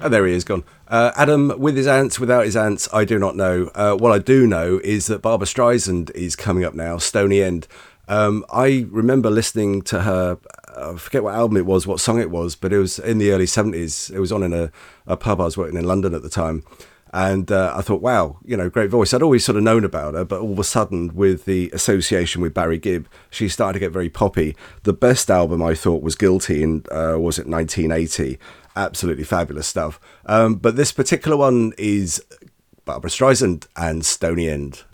Oh, there he is, gone. Adam, with his ants, without his ants, I do not know. What I do know is that Barbara Streisand is coming up now, Stony End. I remember listening to her, I forget what album it was, what song it was, but it was in the early 70s. It was on in a pub. I was working in London at the time. And I thought, wow, great voice. I'd always sort of known about her, but all of a sudden, with the association with Barry Gibb, she started to get very poppy. The best album, I thought, was Guilty in, was it 1980? Absolutely fabulous stuff. But this particular one is Barbara Streisand and Stony End.